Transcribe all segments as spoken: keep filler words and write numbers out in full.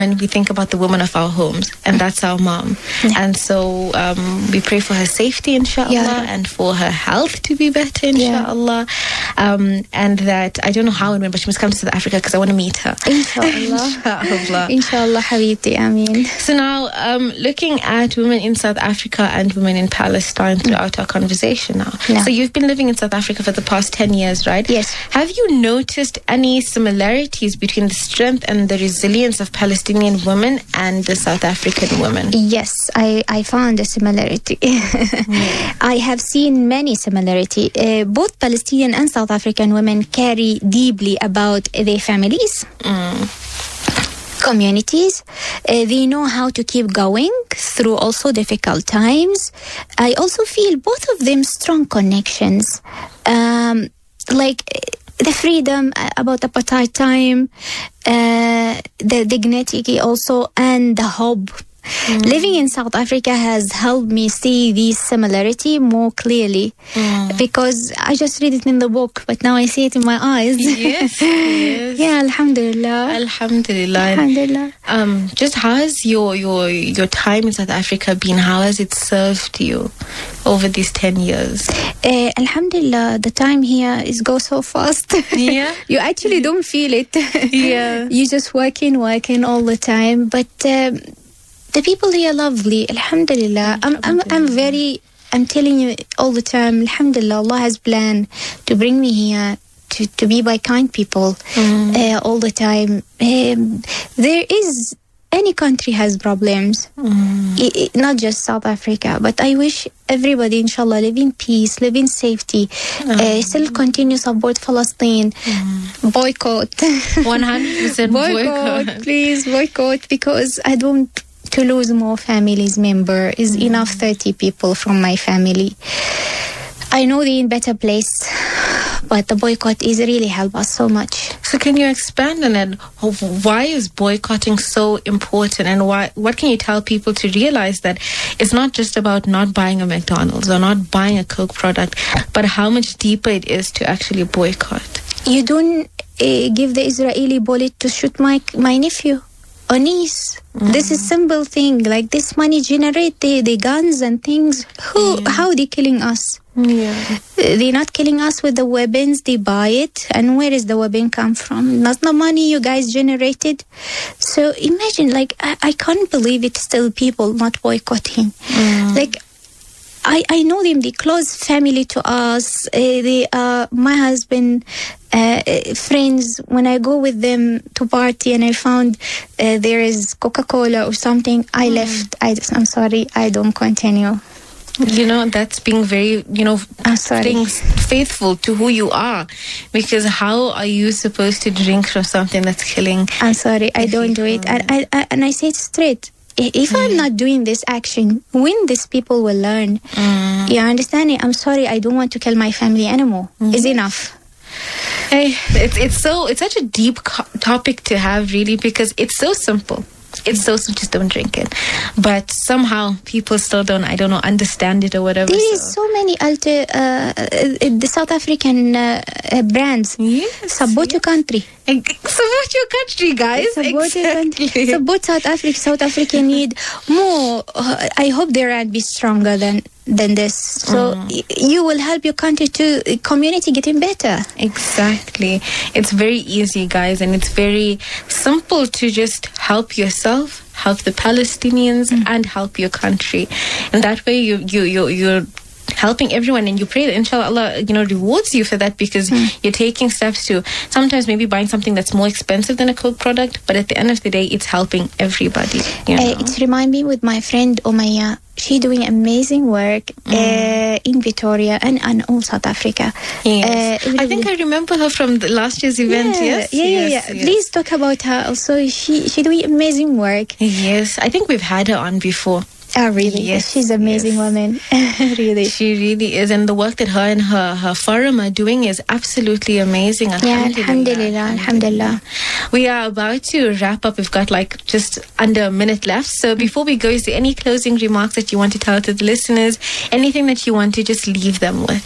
when we think about the woman of our homes, and that's our mom. Yeah. And so um, we pray for her safety, inshallah, yeah. and for her health to be better, inshallah. Yeah. Um, and that, I don't know how and when, but she must come to South Africa because I want to meet her. Inshallah. Inshallah. Inshallah, Habibti, Ameen. So now, um, looking at women in South Africa and women in Palestine throughout mm. our conversation now. No. So you've been living in South Africa for the past ten years, right? Yes. Have you noticed any similarities between the strength and the resilience of Palestinian women and the South African women? Yes, I, I found a similarity. mm. I have seen many similarity. Uh, both Palestinian and South African women carry deeply about their families. Mm. Communities. Uh, they know how to keep going through also difficult times. I also feel both of them strong connections. Um, like the freedom about apartheid time, uh, the dignity also, and the hope. Mm. Living in South Africa has helped me see this similarity more clearly mm. because I just read it in the book, but now I see it in my eyes. Yes, yes. Yeah, Alhamdulillah. Alhamdulillah. Alhamdulillah. Um, just how has your, your, your time in South Africa been? How has it served you over these ten years? Uh, Alhamdulillah, the time here is go so fast. Yeah. You actually don't feel it. Yeah. You just working, working all the time. But um, the people here are lovely. Alhamdulillah. I'm, I'm, I'm very, I'm telling you all the time, Alhamdulillah, Allah has planned to bring me here to, to be by kind people mm. uh, all the time. Um, there is, any country has problems, mm. I, I, not just South Africa, but I wish everybody, inshallah, live in peace, live in safety, mm. uh, still continue support Palestine, mm. boycott. one hundred percent boycott. boycott. Please, boycott, because I don't to lose more families member is mm. enough thirty people from my family. I know they're in better place, but the boycott is really help us so much. So can you expand on it? Why is boycotting so important, and why? What can you tell people to realize that it's not just about not buying a McDonald's or not buying a Coke product, but how much deeper it is to actually boycott? You don't uh, give the Israeli bullet to shoot my my nephew or niece. Mm. This is simple thing. Like this money generate the, the guns and things. Who? Yeah. How they killing us? Yeah. They're not killing us with the weapons. They buy it. And where is the weapon come from? Not the money you guys generated. So imagine, like, I, I can't believe it's still people not boycotting. Mm. Like, I, I know them, they close family to us. Uh, they are my husband, uh, friends. When I go with them to party and I found uh, there is Coca-Cola or something, I mm. left. I just, I'm sorry, I don't continue. You know, that's being very, you know, I'm sorry. Being faithful to who you are. Because how are you supposed to drink from something that's killing? I'm sorry, I don't do it. And I, I, and I say it straight. If mm. I'm not doing this action, when these people will learn, mm. you understand it? I'm sorry, I don't want to kill my family anymore. Mm. It's enough. Hey, it's it's so it's such a deep co- topic to have, really, because it's so simple. It's so simple, just don't drink it. But somehow people still don't, I don't know, understand it or whatever. There so. is so many alter, uh, the South African uh, uh, brands. Yes, support yes. your country. Support your country, guys. Support exactly. your country. Support South Africa. South Africa need more. Uh, I hope their brand be stronger than than this. So mm. y- you will help your country to community getting better. Exactly. It's very easy, guys, and it's very simple to just help yourself, help the Palestinians, mm. and help your country. And that way, you you you you're helping everyone, and you pray that inshallah Allah, you know, rewards you for that, because mm. you're taking steps to sometimes maybe buying something that's more expensive than a Coke product, but at the end of the day, it's helping everybody. You know? Uh, it reminds me with my friend Omaya. She doing amazing work mm. uh, in Victoria and, and all South Africa. Yes. Uh, I think I remember her from the last year's event. Yeah, yes, yeah, yes, yeah, yeah. Yes. Please talk about her also. She she doing amazing work. Yes, I think we've had her on before. Oh, really? Yes, she's an amazing yes. woman. Really. She really is. And the work that her and her, her forum are doing is absolutely amazing. Yeah, alhamdulillah, alhamdulillah. We are about to wrap up. We've got like just under a minute left. So before we go, is there any closing remarks that you want to tell to the listeners? Anything that you want to just leave them with?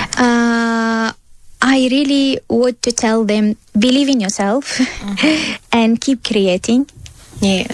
Uh, I really want to tell them, believe in yourself mm-hmm. and keep creating. Yeah.